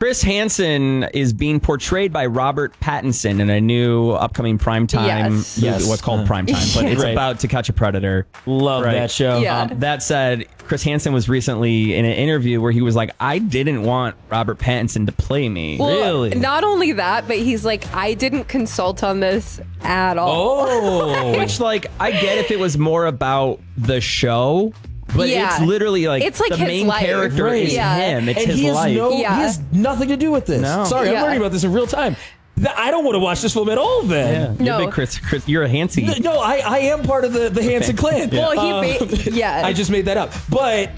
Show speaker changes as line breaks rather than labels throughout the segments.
Chris Hansen is being portrayed by Robert Pattinson in a new upcoming primetime movie. What's called primetime, but it's about To Catch a Predator.
Love that show.
Yeah.
That said, Chris Hansen was recently in an interview where he was like, I didn't want Robert Pattinson to play me.
Well,
Really?
Not only that, but he's like, I didn't consult on this at all.
Oh.
Which, like, I get if it was more about the show, but
Yeah.
it's literally like,
It's like
the
his
main
life.
character
Right.
is
Yeah.
him. It's
And
his
he has
life.
he has nothing to do with this.
No.
Sorry, I'm
Yeah.
learning about this in real time. I don't want to watch this film at all then.
You're
No.
big Chris. You're a Hansie.
No, I am part of the Hansen clan.
Well, yeah.
I just made that up. But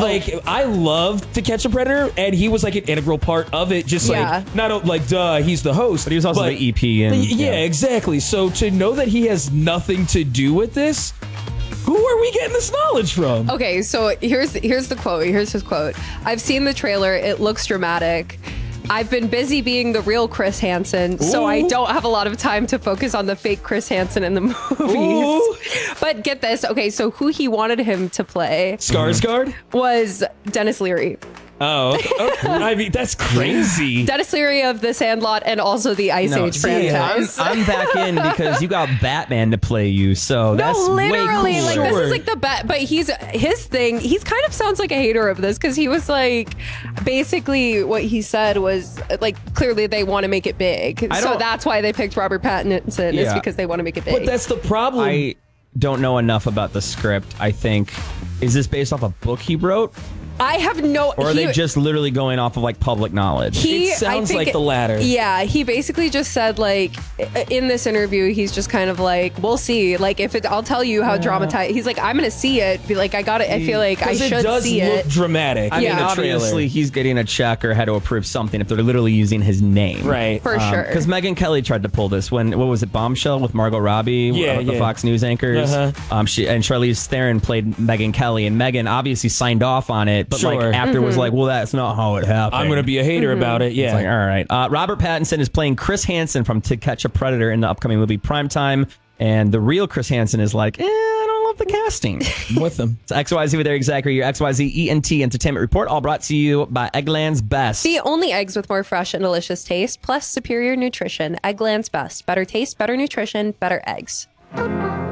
I love To Catch a Predator, and he was like an integral part of it. Just
Yeah.
like not like he's the host,
But he was also the EP. And,
yeah, exactly. So to know that he has nothing to do with this, who are we getting this knowledge from?
Okay, so here's the quote. Here's his quote. I've seen the trailer. It looks dramatic. I've been busy being the real Chris Hansen, so I don't have a lot of time to focus on the fake Chris Hansen in the movies.
Ooh.
But get this. Okay, so who he wanted him to play
Skarsgård?
was Dennis Leary.
Oh, okay. I mean, that's crazy.
Dennis Leary of The Sandlot and also the Ice Age franchise.
I'm back in because you got Batman to play you, so that's
literally,
way
like
cooler.
this is like the bet. But his thing. He's kind of sounds like a hater of this because he was like, basically what he said was like, clearly they want to make it big, so
don't-
that's why they picked Robert Pattinson. Is
Yeah.
because they want to make it big.
But that's the problem.
I don't know enough about the script. I think, is this based off a book he wrote?
I have no.
Or are they just literally going off of like public knowledge?
It sounds like the latter.
Yeah, he basically just said like in this interview, he's just kind of like, we'll see. Like if it, I'll tell you how dramatized. He's like, I'm gonna see it. Be like, I got it. I feel like I
'Cause
should
it does
see
look
it.
dramatic.
I mean,
in the
obviously
trailer.
he's getting a check or had to approve something if they're literally using his name.
Right.
For sure.
Because Megyn Kelly tried to pull this when, what was it, Bombshell with Margot Robbie,
Yeah,
the
yeah.
Fox News anchors. She and Charlize Theron played Megyn Kelly, and Megyn obviously signed off on it, but
Sure.
like after was like, well, that's not how it happened.
I'm going to be a hater about it. Yeah.
It's like, all right. Robert Pattinson is playing Chris Hansen from To Catch a Predator in the upcoming movie Primetime, and the real Chris Hansen is like, I don't love the casting.
I'm with them.
It's XYZ with Eric Zachary, your XYZ ENT Entertainment Report, all brought to you by Eggland's Best.
The only eggs with more fresh and delicious taste, plus superior nutrition. Eggland's Best. Better taste, better nutrition, better eggs.